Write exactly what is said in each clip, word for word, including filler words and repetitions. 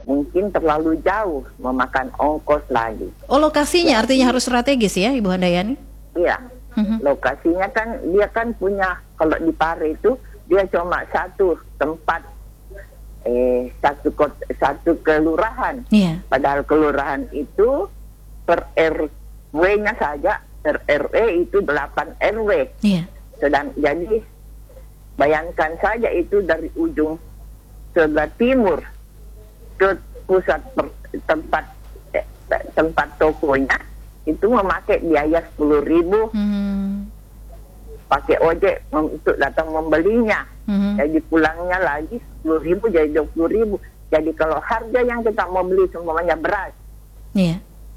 mungkin terlalu jauh, memakan ongkos lagi. Oh, lokasinya ya, artinya harus strategis ya, Ibu Handayani? Iya, mm-hmm. lokasinya kan dia kan punya, kalau di Pare itu dia cuma satu tempat, eh satu kot, satu kelurahan. Yeah. Padahal kelurahan itu per R W-nya saja, per R W itu delapan R W. Yeah. Sedang jadi bayangkan saja itu dari ujung sebelah timur ke pusat per, tempat eh, tempat tokonya itu memakai biaya sepuluh ribu. Hmm. Pakai ojek untuk datang membelinya. Mm-hmm. Jadi pulangnya lagi sepuluh ribu jadi dua puluh ribu. Jadi kalau harga yang kita mau beli semuanya beras, yeah.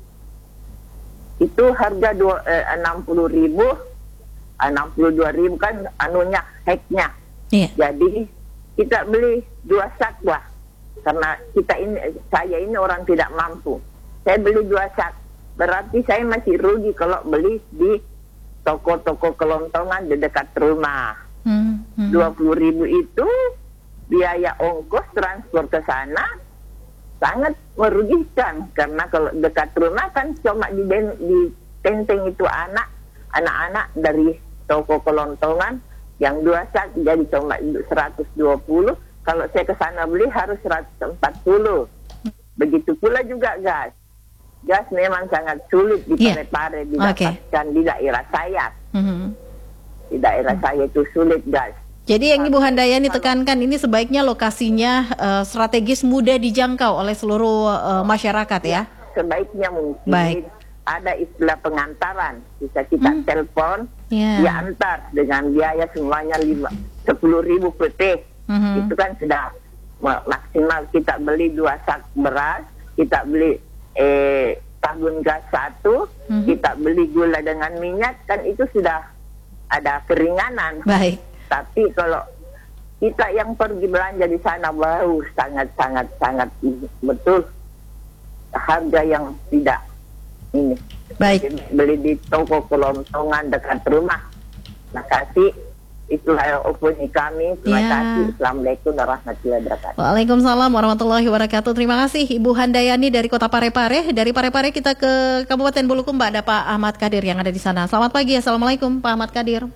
itu harga dua, eh, enam puluh ribu, enam puluh dua ribu kan anunya heknya. Yeah. Jadi kita beli dua sak buah. Karena kita ini, saya ini orang tidak mampu. Saya beli dua sak. Berarti saya masih rugi kalau beli di toko-toko kelontongan di dekat rumah. Hmm, hmm. dua puluh ribu itu biaya ongkos transport ke sana sangat merugikan. Karena kalau dekat rumah kan cuma di, di tenteng itu anak, anak-anak dari toko kelontongan yang dua sak jadi cuma seratus dua puluh. Kalau saya ke sana beli harus seratus empat puluh. Begitu pula juga gas. Gas memang sangat sulit di Pare-Pare yeah. didapatkan okay. di daerah saya. Mm-hmm. Di daerah mm-hmm. saya itu sulit gas. Jadi yang Ibu Handayani tekankan ini sebaiknya lokasinya uh, strategis, mudah dijangkau oleh seluruh uh, masyarakat ya? Sebaiknya mungkin Baik. ada istilah pengantaran. Bisa kita mm. telepon, yeah. diantar dengan biaya semuanya sepuluh ribu per T. Mm-hmm. Itu kan sudah maksimal. Kita beli dua sak beras, kita beli eh tabung gas satu, mm-hmm. kita beli gula dengan minyak, kan itu sudah ada keringanan. Baik. Tapi kalau kita yang pergi belanja di sana, wow, sangat sangat sangat betul harga yang tidak ini. Baik. Beli di toko kelontongan dekat rumah. Terima kasih. Itulah opini kami. Terima ya. kasih. Assalamualaikum warahmatullahi wabarakatuh. Waalaikumsalam warahmatullahi wabarakatuh. Terima kasih Ibu Handayani dari Kota Pare-Pare. Dari Pare-Pare kita ke Kabupaten Bulukumba, ada Pak Ahmad Kadir yang ada di sana. Selamat pagi. Assalamualaikum Pak Ahmad Kadir.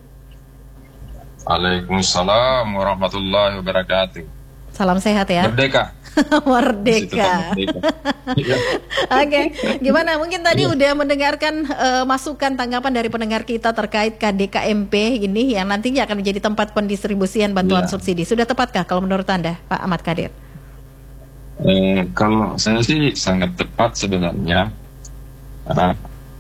Waalaikumsalam warahmatullahi wabarakatuh. Salam sehat ya. Merdeka. Merdeka. Oke, okay. Gimana? Mungkin tadi ya. udah mendengarkan uh, masukan tanggapan dari pendengar kita terkait K D K M P ini yang nantinya akan menjadi tempat pendistribusian bantuan ya. subsidi. Sudah tepatkah kalau menurut Anda, Pak Ahmad Kadir? Eh, kalau saya sih sangat tepat sebenarnya. Uh,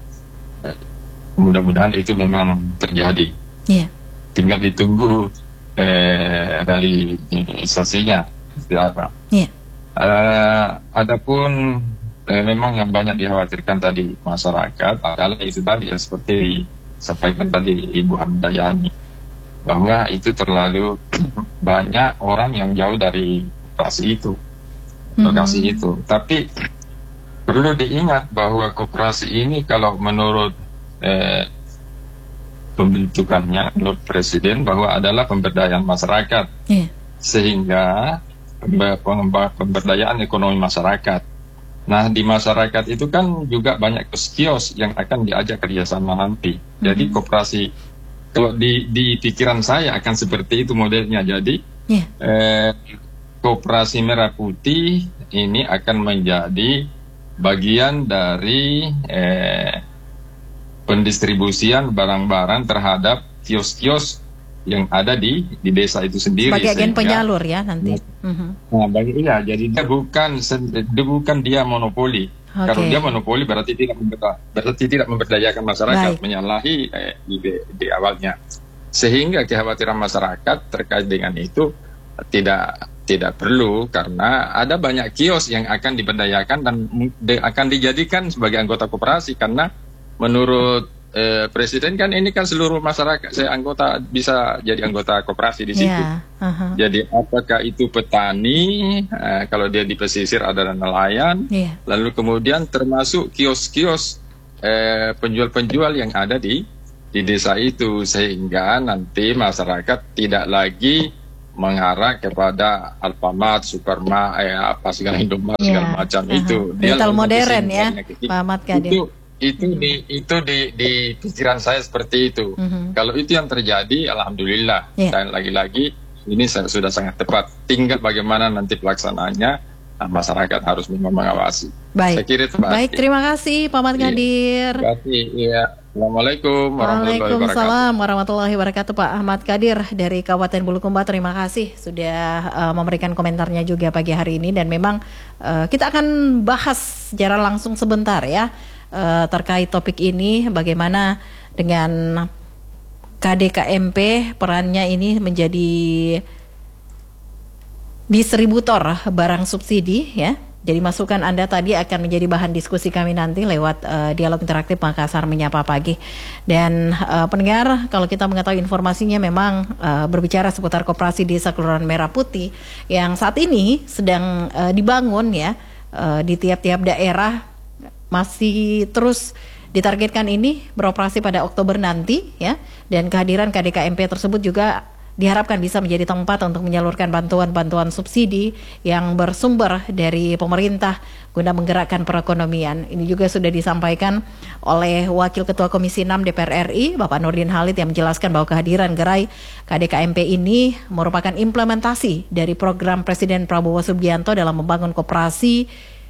mudah-mudahan itu memang terjadi. Ya. Tinggal ditunggu eh, dari investasinya seperti apa. Ya. Uh, adapun eh, memang yang banyak dikhawatirkan tadi masyarakat adalah itu tadi ya, seperti disampaikan tadi Ibu Handayani, bahwa itu terlalu banyak orang yang jauh dari lokasi itu, lokasi mm-hmm. itu. Tapi perlu diingat bahwa koperasi ini kalau menurut eh, pembentukannya, menurut Presiden, bahwa adalah pemberdayaan masyarakat, yeah. sehingga pemberdayaan ekonomi masyarakat. Nah, di masyarakat itu kan juga banyak kios yang akan diajak kerjasama nanti. Mm-hmm. Jadi koperasi, kalau di, di pikiran saya akan seperti itu modelnya. Jadi yeah. eh, koperasi Merah Putih ini akan menjadi bagian dari eh, pendistribusian barang-barang terhadap kios-kios yang ada di di desa itu sendiri. Sebagai agen penyalur ya nanti. Uh-huh. Nah, bagi iya, jadi dia bukan dia bukan dia monopoli. Okay. Kalau dia monopoli berarti tidak berarti tidak memberdayakan masyarakat. Baik. Menyalahi eh, di, di awalnya. Sehingga kekhawatiran masyarakat terkait dengan itu tidak tidak perlu, karena ada banyak kios yang akan diberdayakan dan de, akan dijadikan sebagai anggota koperasi, karena menurut Eh, Presiden kan ini kan seluruh masyarakat saya anggota bisa jadi anggota koperasi di situ. Yeah, uh-huh. Jadi apakah itu petani, eh, kalau dia di pesisir ada nelayan, yeah. lalu kemudian termasuk kios-kios eh, penjual-penjual yang ada di di desa itu, sehingga nanti masyarakat tidak lagi mengarah kepada Alfamart, Supermart, eh, apa segala Indomaret yeah. segala macam uh-huh. itu. Dia retail modern ya, Pak Ahmad Kadir. Itu itu uh-huh. di itu di di pikiran saya seperti itu. Uh-huh. Kalau itu yang terjadi, alhamdulillah. Yeah. Dan lagi-lagi ini sudah sangat tepat. Tinggal bagaimana nanti pelaksanaannya. Nah, masyarakat harus memang mengawasi. Baik. Saya kira itu, Baik, terima kasih Pak Ahmad Kadir. Terima kasih. Iya. Assalamualaikum warahmatullahi wabarakatuh. Waalaikumsalam warahmatullahi wabarakatuh. Pak Ahmad Kadir dari Kabupaten Bulukumba, terima kasih sudah uh, memberikan komentarnya juga pagi hari ini. Dan memang uh, kita akan bahas secara langsung sebentar ya uh, terkait topik ini, bagaimana dengan K D K M P perannya ini menjadi distributor barang subsidi ya. Jadi masukan Anda tadi akan menjadi bahan diskusi kami nanti lewat uh, dialog interaktif Makassar Menyapa Pagi. Dan uh, pendengar, kalau kita mengetahui informasinya memang uh, berbicara seputar Koperasi Desa Kelurahan Merah Putih yang saat ini sedang uh, dibangun ya uh, di tiap-tiap daerah, masih terus ditargetkan ini beroperasi pada Oktober nanti ya. Dan kehadiran K D K M P tersebut juga diharapkan bisa menjadi tempat untuk menyalurkan bantuan-bantuan subsidi yang bersumber dari pemerintah guna menggerakkan perekonomian. Ini juga sudah disampaikan oleh Wakil Ketua Komisi enam D P R R I, Bapak Nurdin Halid, yang menjelaskan bahwa kehadiran gerai K D K M P ini merupakan implementasi dari program Presiden Prabowo Subianto dalam membangun koperasi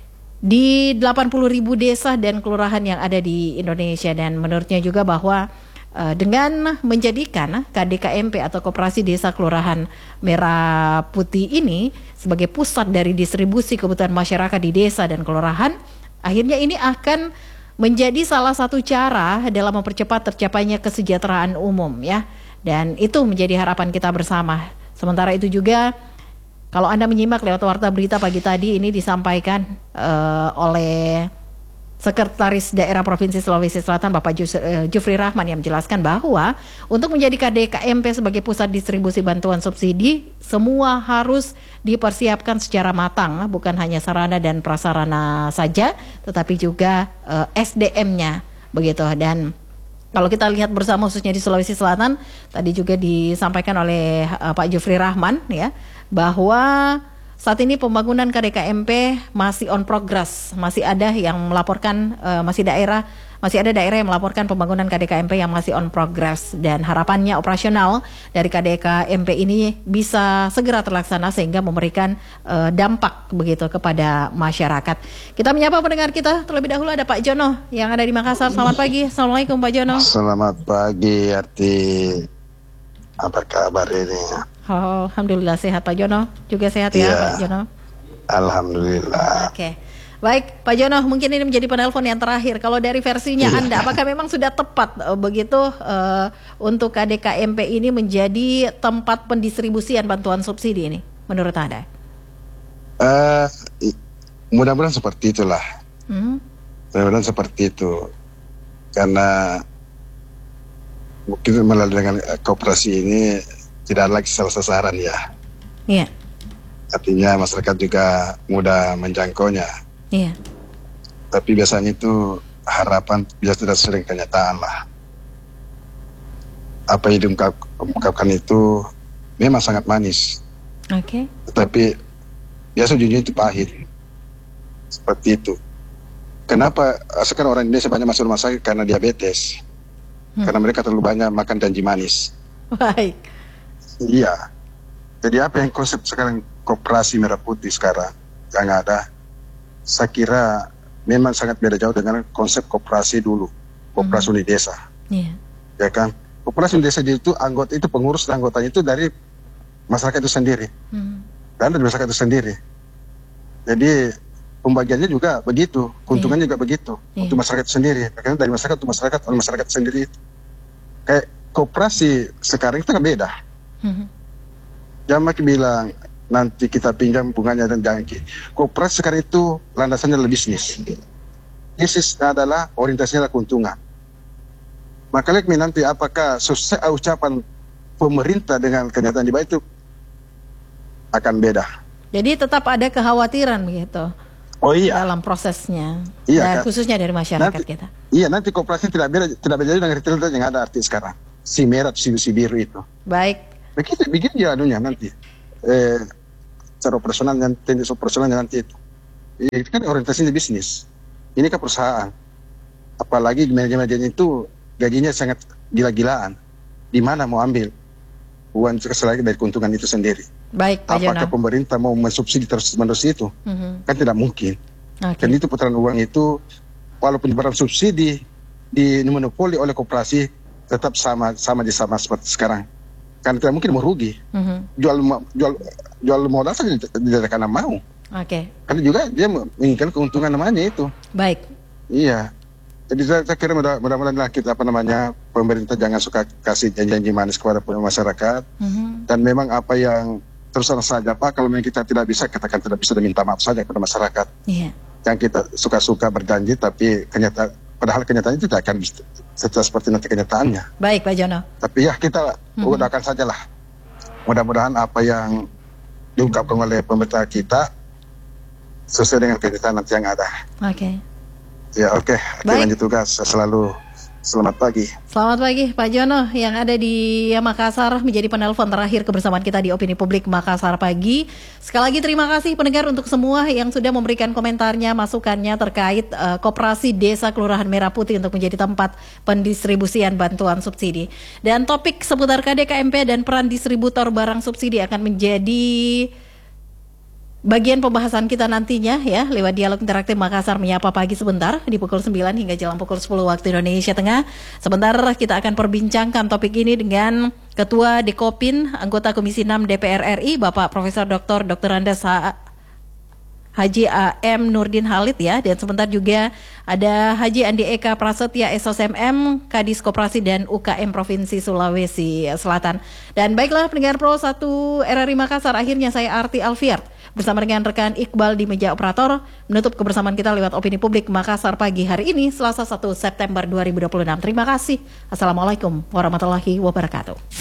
di delapan puluh ribu desa dan kelurahan yang ada di Indonesia. Dan menurutnya juga bahwa Uh, dengan menjadikan K D K M P atau Koperasi Desa Kelurahan Merah Putih ini sebagai pusat dari distribusi kebutuhan masyarakat di desa dan kelurahan, akhirnya ini akan menjadi salah satu cara dalam mempercepat tercapainya kesejahteraan umum ya. Dan itu menjadi harapan kita bersama. Sementara itu juga kalau Anda menyimak lewat warta berita pagi tadi, ini disampaikan uh, oleh Sekretaris Daerah Provinsi Sulawesi Selatan Bapak Jufri Rahman yang menjelaskan bahwa untuk menjadi K D K M P sebagai pusat distribusi bantuan subsidi, semua harus dipersiapkan secara matang, bukan hanya sarana dan prasarana saja, tetapi juga uh, S D M-nya begitu. Dan kalau kita lihat bersama khususnya di Sulawesi Selatan, tadi juga disampaikan oleh uh, Pak Jufri Rahman ya, bahwa saat ini pembangunan K D K M P masih on progress, masih ada yang melaporkan, uh, masih daerah, masih ada daerah yang melaporkan pembangunan K D K M P yang masih on progress, dan harapannya operasional dari K D K M P ini bisa segera terlaksana sehingga memberikan uh, dampak begitu kepada masyarakat. Kita menyapa pendengar kita terlebih dahulu, ada Pak Jono yang ada di Makassar. Selamat pagi, Assalamualaikum Pak Jono. Selamat pagi Arti, apa kabar ini? Oh, alhamdulillah sehat Pak Jono, juga sehat ya, ya Pak Jono. Alhamdulillah. Oke, baik Pak Jono, mungkin ini menjadi penelpon yang terakhir. Kalau dari versinya ya. Anda, apakah memang sudah tepat uh, begitu uh, untuk K D K M P ini menjadi tempat pendistribusian bantuan subsidi ini, menurut Anda? Uh, mudah-mudahan seperti itulah. Hmm? Mudah-mudahan seperti itu, karena mungkin melalui dengan koperasi ini tidak lagi salah sasaran ya. Iya. Artinya masyarakat juga mudah menjangkaunya. Iya. Tapi biasanya itu harapan biasa tidak sering kenyataan lah. Apa yang diungkapkan itu memang sangat manis. Oke. Okay. Tapi biasa ujungnya itu pahit. Seperti itu. Kenapa sekarang orang Indonesia banyak masuk rumah sakit karena diabetes? Hmm. Karena mereka terlalu banyak makan janji manis. Baik. Iya. Jadi apa yang konsep sekarang Koperasi Merah Putih sekarang yang ada, saya kira memang sangat beda jauh dengan konsep koperasi dulu, koperasi hmm. unit desa. Yeah. Ya kan? Koperasi unit desa itu anggota itu pengurus dan anggotanya itu dari masyarakat itu sendiri. Hmm. Dan dari masyarakat itu sendiri. Jadi pembagiannya juga begitu, keuntungannya yeah. juga begitu yeah. untuk masyarakat itu sendiri. Karena dari masyarakat untuk masyarakat, oleh masyarakat sendiri. Kayak koperasi sekarang itu kan beda. Hmm. Jangan makin bilang nanti kita pinjam bunganya dan jangki. Koperasi sekarang itu landasannya adalah bisnis. Bisnis adalah orientasinya adalah keuntungan. Maka lihat nanti apakah sukses ucapan pemerintah dengan kenyataan di bawah itu akan beda. Jadi tetap ada kekhawatiran begitu. Oh iya. Dalam prosesnya. Iya. Nah, kan? Khususnya dari masyarakat nanti, kita. Iya, nanti koperasi tidak beda tidak beda dengan retail yang ada arti sekarang. Si merah, si, si biru itu. Baik. Begitu, begitu ya anunya nanti. eh, cara operasionalnya, teknis operasionalnya nanti itu. Itu kan orientasinya bisnis. Ini kan perusahaan. Apalagi manajemen itu gajinya sangat gila-gilaan. Di mana mau ambil uang selain dari keuntungan itu sendiri? Baik, Pak Apakah Jono. pemerintah mau mensubsidi terus-menerus itu? Mm-hmm. Kan tidak mungkin. Okay. Dan itu putaran uang itu, walaupun barang subsidi di monopoli oleh koperasi, tetap sama sama di sama seperti sekarang. Kan tidak mungkin mau rugi. Mm-hmm. Jual jual jual modal saja tidak akan mau. Oke. Okay. Karena juga dia menginginkan keuntungan namanya itu. Baik. Iya. Jadi saya, saya kira mudah-mudahan lah kita apa namanya pemerintah jangan suka kasih janji-janji manis kepada masyarakat. Mm-hmm. Dan memang apa yang terus terang saja Pak, kalau memang kita tidak bisa katakan tidak bisa, dan minta maaf saja kepada masyarakat. Iya. Yang kita suka-suka berjanji tapi kenyataan, padahal kenyataannya tidak akan setelah seperti nanti kenyataannya. Baik, Pak Jono. Tapi ya kita mm-hmm. udahkan sajalah. Mudah-mudahan apa yang diungkapkan oleh pemerintah kita sesuai dengan kenyataan nanti yang ada. Oke. Okay. Ya oke. Okay. Lanjut tugas. Selalu selamat pagi. Selamat pagi Pak Jono yang ada di Makassar menjadi penelpon terakhir kebersamaan kita di Opini Publik Makassar pagi. Sekali lagi terima kasih pendengar untuk semua yang sudah memberikan komentarnya, masukannya terkait uh, Koperasi Desa Kelurahan Merah Putih untuk menjadi tempat pendistribusian bantuan subsidi. Dan topik seputar K D K M P dan peran distributor barang subsidi akan menjadi bagian pembahasan kita nantinya ya lewat dialog interaktif Makassar Menyapa Pagi sebentar di pukul sembilan hingga jelang pukul sepuluh waktu Indonesia Tengah. Sebentar kita akan perbincangkan topik ini dengan Ketua Dekopin, anggota Komisi enam D P R R I, Bapak Profesor Doktor Doktor Andes Haji A M Nurdin Halid ya, dan sebentar juga ada Haji Andi Eka Prasetya S O S M M, Kadis Koperasi dan U K M Provinsi Sulawesi Selatan. Dan baiklah pendengar Pro satu R R I Makassar, akhirnya saya Arti Alfiar bersama dengan rekan Iqbal di meja operator menutup kebersamaan kita lewat Opini Publik Makassar pagi hari ini Selasa satu September dua ribu dua puluh enam. Terima kasih. Assalamualaikum warahmatullahi wabarakatuh.